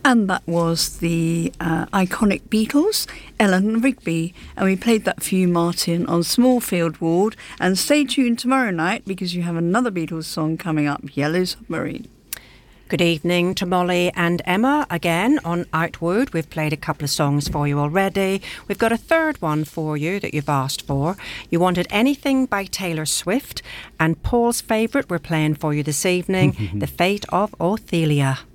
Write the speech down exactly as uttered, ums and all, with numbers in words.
And that was the uh, iconic Beatles, Eleanor Rigby. And we played that for you, Martin, on Smallfield Ward. And stay tuned tomorrow night because you have another Beatles song coming up, Yellow Submarine. Good evening to Molly and Emma again on Outward. We've played a couple of songs for you already. We've got a third one for you that you've asked for. You wanted Anything by Taylor Swift, and Paul's favourite we're playing for you this evening, The Fate of Ophelia.